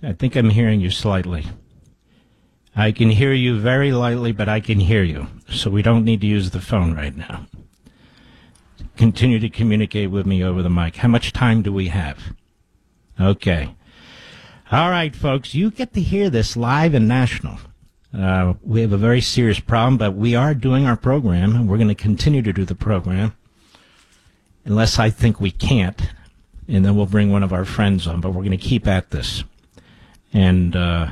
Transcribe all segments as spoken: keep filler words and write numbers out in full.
I think I'm hearing you slightly. I can hear you very lightly, but I can hear you. So we don't need to use the phone right now. Continue to communicate with me over the mic. How much time do we have? Okay. All right, folks, you get to hear this live and national. Uh, we have a very serious problem, but we are doing our program, and we're going to continue to do the program unless I think we can't, and then we'll bring one of our friends on, but we're going to keep at this. And, uh,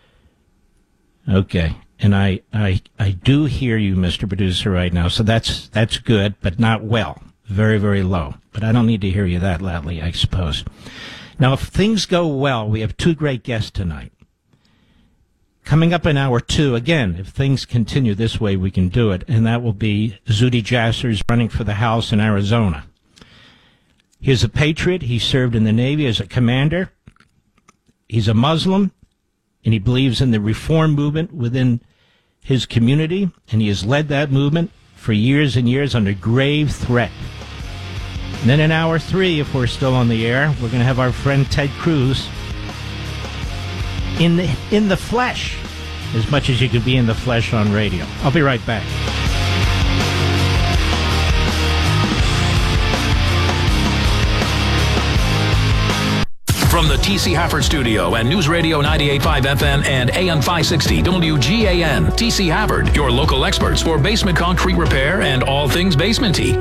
okay, and I, I, I do hear you, Mister Producer, right now, so that's, that's good, but not well. Very, very low. But I don't need to hear you that loudly, I suppose. Now, if things go well, we have two great guests tonight. Coming up in hour two, again, if things continue this way, we can do it, and that will be Zuhdi Jasser running for the House in Arizona. He's a patriot. He served in the Navy as a commander. He's a Muslim, and he believes in the reform movement within his community, and he has led that movement for years and years under grave threat. And then in hour three, if we're still on the air, we're going to have our friend Ted Cruz in the, in the flesh, as much as you could be in the flesh on radio. I'll be right back. From the T C Hafford Studio and News Radio ninety-eight point five F M and A M five sixty W G A N, T C Hafford, your local experts for basement concrete repair and all things basement-y.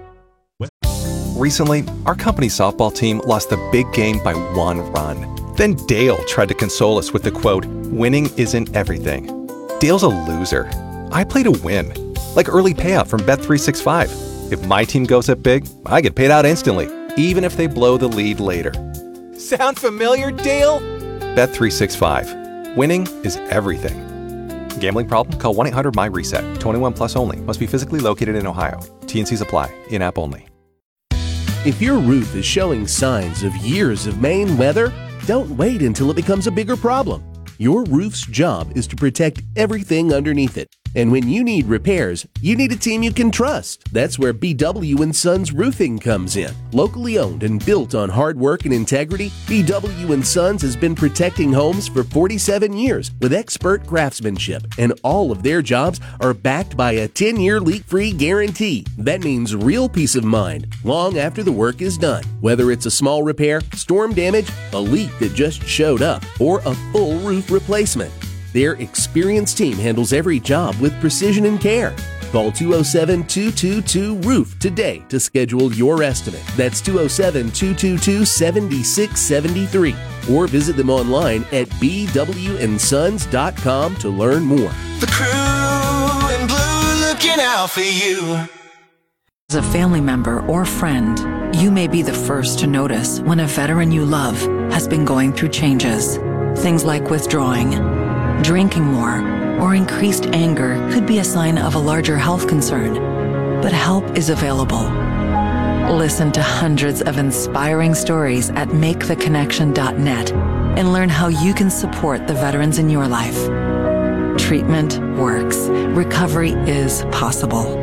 Recently, our company's softball team lost the big game by one run. Then Dale tried to console us with the quote, "Winning isn't everything." Dale's a loser. I play to win, like early payout from Bet three sixty-five. If my team goes up big, I get paid out instantly, even if they blow the lead later. Sound familiar, Dale? Bet three sixty-five. Winning is everything. Gambling problem? Call one eight hundred M Y reset. twenty-one plus only. Must be physically located in Ohio. T and Cs apply. In-app only. If your roof is showing signs of years of Maine weather, don't wait until it becomes a bigger problem. Your roof's job is to protect everything underneath it. And when you need repairs, you need a team you can trust. That's where B W and Sons Roofing comes in. Locally owned and built on hard work and integrity, B W and Sons has been protecting homes for forty-seven years with expert craftsmanship, and all of their jobs are backed by a ten-year leak-free guarantee. That means real peace of mind long after the work is done. Whether it's a small repair, storm damage, a leak that just showed up, or a full roof replacement, their experienced team handles every job with precision and care. Call two oh seven, two two two, roof today to schedule your estimate. That's two oh seven, two two two, seven six seven three. Or visit them online at b w and sons dot com to learn more. The crew in blue looking out for you. As a family member or friend, you may be the first to notice when a veteran you love has been going through changes. Things like withdrawing, drinking more, or increased anger could be a sign of a larger health concern, but help is available. Listen to hundreds of inspiring stories at make the connection dot net and learn how you can support the veterans in your life. Treatment works. Recovery is possible.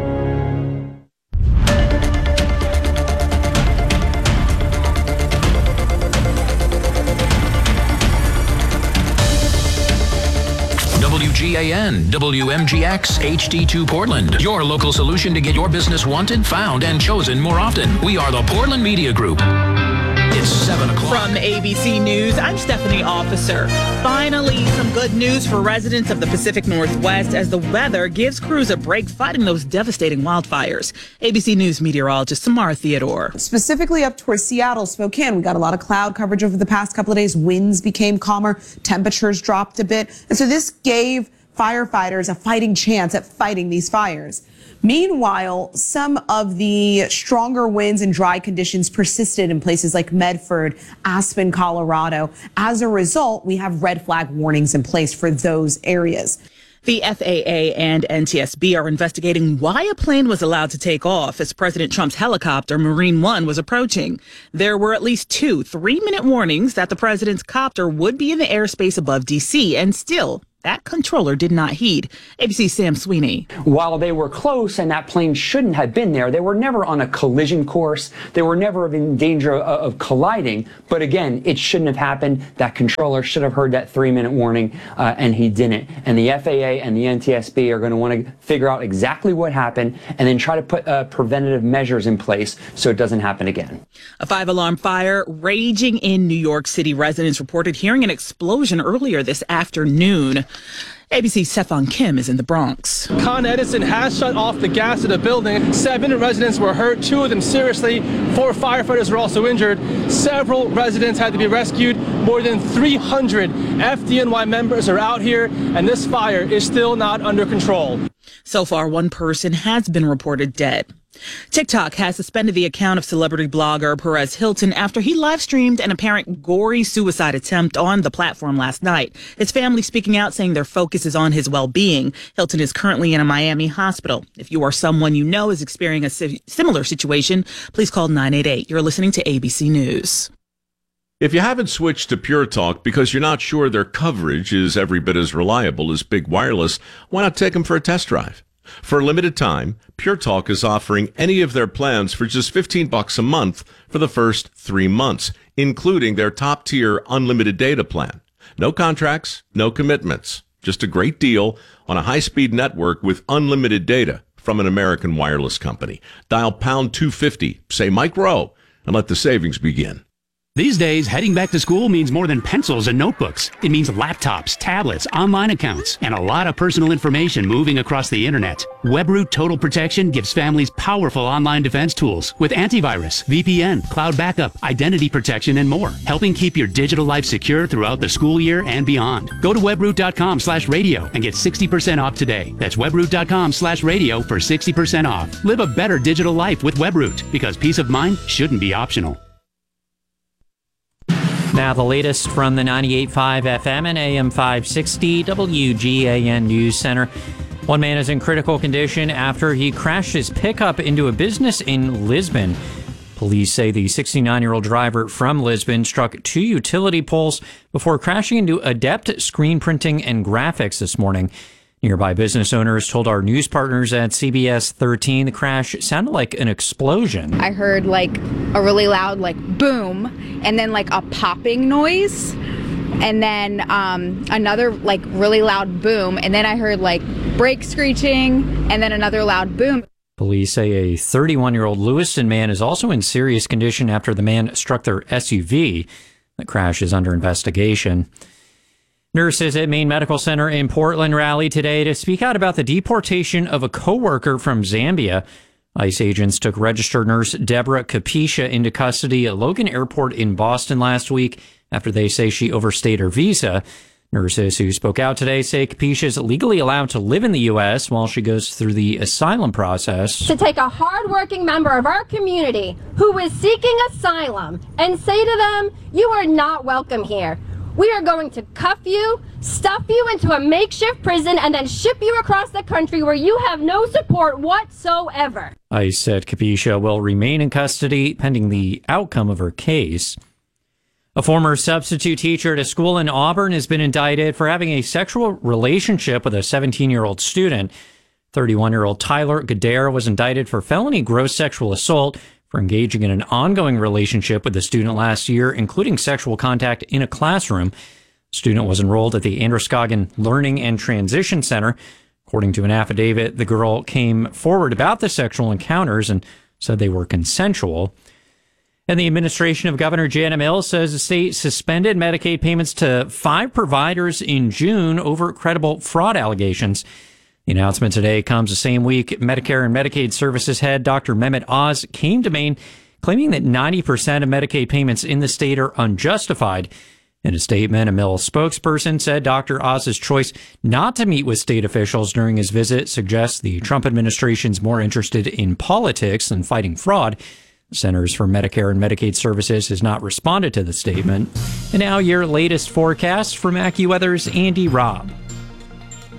W G A N, W M G X, H D two Portland. Your local solution to get your business wanted, found, and chosen more often. We are the Portland Media Group. It's seven o'clock. From A B C News, I'm Stephanie Officer. Finally, some good news for residents of the Pacific Northwest as the weather gives crews a break fighting those devastating wildfires. A B C News meteorologist Samara Theodore. Specifically up towards Seattle, Spokane, we got a lot of cloud coverage over the past couple of days. Winds became calmer, temperatures dropped a bit. And so this gave firefighters a fighting chance at fighting these fires. Meanwhile, some of the stronger winds and dry conditions persisted in places like Medford, Aspen, Colorado. As a result, we have red flag warnings in place for those areas. The F A A and N T S B are investigating why a plane was allowed to take off as President Trump's helicopter Marine One was approaching. There were at least two three-minute warnings that the president's copter would be in the airspace above D C, and still That controller did not heed. A B C's Sam Sweeney. While they were close and that plane shouldn't have been there, they were never on a collision course. They were never in danger of, of colliding. But again, it shouldn't have happened. That controller should have heard that three-minute warning, uh, and he didn't. And the F A A and the N T S B are going to want to figure out exactly what happened and then try to put uh, preventative measures in place so it doesn't happen again. A five-alarm fire raging in New York City. Residents reported hearing an explosion earlier this afternoon. A B C's Stefan Kim is in the Bronx. Con Edison has shut off the gas to the building. Seven residents were hurt, two of them seriously. Four firefighters were also injured. Several residents had to be rescued. More than three hundred F D N Y members are out here, and this fire is still not under control. So far, one person has been reported dead. TikTok has suspended the account of celebrity blogger Perez Hilton after he live-streamed an apparent gory suicide attempt on the platform last night. His family speaking out, saying their focus is on his well-being. Hilton is currently in a Miami hospital. If you or someone you know is experiencing a si- similar situation, please call nine eight eight. You're listening to A B C News. If you haven't switched to Pure Talk because you're not sure their coverage is every bit as reliable as Big Wireless, why not take them for a test drive? For a limited time, Pure Talk is offering any of their plans for just fifteen bucks a month for the first three months, including their top-tier unlimited data plan. No contracts, no commitments, just a great deal on a high-speed network with unlimited data from an American wireless company. Dial pound two fifty, say Mike Rowe, and let the savings begin. These days, heading back to school means more than pencils and notebooks. It means laptops, tablets, online accounts, and a lot of personal information moving across the internet. WebRoot Total Protection gives families powerful online defense tools with antivirus, V P N, cloud backup, identity protection, and more, helping keep your digital life secure throughout the school year and beyond. Go to webroot.com slash radio and get sixty percent off today. That's webroot.com slash radio for sixty percent off. Live a better digital life with WebRoot, because peace of mind shouldn't be optional. Now the latest from the ninety-eight point five F M and A M five sixty W G A N News Center. One man is in critical condition after he crashed his pickup into a business in Lisbon. Police say the sixty-nine-year-old driver from Lisbon struck two utility poles before crashing into Adept Screen Printing and Graphics this morning. Nearby business owners told our news partners at C B S thirteen the crash sounded like an explosion. I heard like a really loud like boom, and then like a popping noise, and then um, another like really loud boom, and then I heard like brake screeching, and then another loud boom. Police say a thirty-one-year-old Lewiston man is also in serious condition after the man struck their S U V. The crash is under investigation. Nurses at Maine Medical Center in Portland rallied today to speak out about the deportation of a coworker from Zambia. ICE agents took registered nurse Deborah Kapisha into custody at Logan Airport in Boston last week after they say she overstayed her visa. Nurses who spoke out today say Kapisha is legally allowed to live in the U S while she goes through the asylum process. To take a hardworking member of our community who is seeking asylum and say to them, you are not welcome here. We are going to cuff you, stuff you into a makeshift prison, and then ship you across the country where you have no support whatsoever. ICE said Kapisha will remain in custody pending the outcome of her case. A former substitute teacher at a school in Auburn has been indicted for having a sexual relationship with a seventeen-year-old student. thirty-one-year-old Tyler Gadare was indicted for felony gross sexual assault for engaging in an ongoing relationship with the student last year, including sexual contact in a classroom. The student was enrolled at the Androscoggin Learning and Transition Center. According to an affidavit, the girl came forward about the sexual encounters and said they were consensual. And the administration of Governor Janet Mills says the state suspended Medicaid payments to five providers in June over credible fraud allegations. The announcement today comes the same week Medicare and Medicaid Services head Doctor Mehmet Oz came to Maine claiming that ninety percent of Medicaid payments in the state are unjustified. In a statement, a Mills spokesperson said Doctor Oz's choice not to meet with state officials during his visit suggests the Trump administration's more interested in politics than fighting fraud. The Centers for Medicare and Medicaid Services has not responded to the statement. And now your latest forecast from AccuWeather's Andy Robb.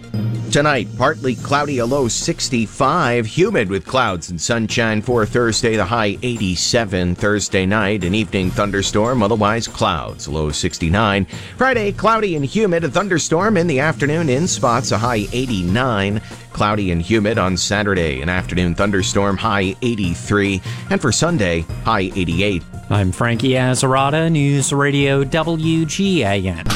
Tonight, partly cloudy, a low sixty-five. Humid with clouds and sunshine for Thursday, the high eighty-seven. Thursday night, an evening thunderstorm, otherwise clouds, low sixty-nine. Friday, cloudy and humid, a thunderstorm in the afternoon in spots, a high eighty-nine. Cloudy and humid on Saturday, an afternoon thunderstorm, high eighty-three. And for Sunday, high eighty-eight. I'm Frankie Azarata, News Radio W G A N.